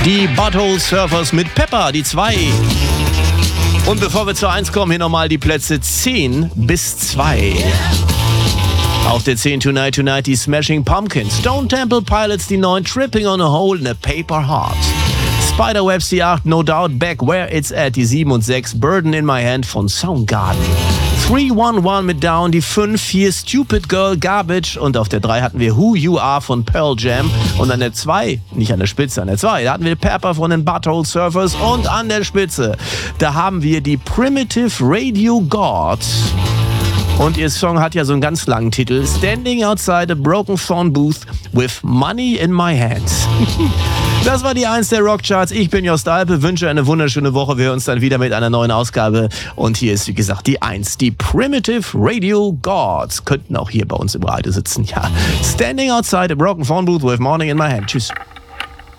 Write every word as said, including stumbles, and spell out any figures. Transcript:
Die Butthole Surfers mit Pepper, die zwei. Und bevor wir zur eins kommen, hier nochmal die Plätze zehn bis zwei. Auf der zehn Tonight Tonight die Smashing Pumpkins. Stone Temple Pilots die neun. Tripping on a Hole in a Paper Heart. Spiderwebs die acht. No Doubt Back Where It's At die sieben und sechs. Burden in My Hand von Soundgarden. drei eins eins mit Down die fünf. Vier Stupid Girl Garbage. Und auf der drei hatten wir Who You Are von Pearl Jam. Und an der zwei, nicht an der Spitze, an der zwei, da hatten wir Pepper von den Butthole Surfers. Und an der Spitze, da haben wir die Primitive Radio Gods. Und ihr Song hat ja so einen ganz langen Titel. Standing Outside a Broken Phone Booth with Money in My Hands. Das war die eins der Rockcharts. Ich bin Jost Alpe, wünsche eine wunderschöne Woche. Wir hören uns dann wieder mit einer neuen Ausgabe. Und hier ist, wie gesagt, die eins. Die Primitive Radio Gods könnten auch hier bei uns im Radio sitzen. Ja. Standing Outside a Broken Phone Booth with Money in My Hand. Tschüss.